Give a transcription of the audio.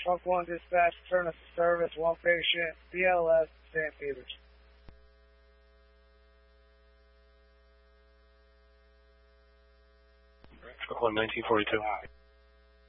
Truck 1 dispatch, turn us to service, 1 patient, BLS, St. Peters. Truck 1, 1942.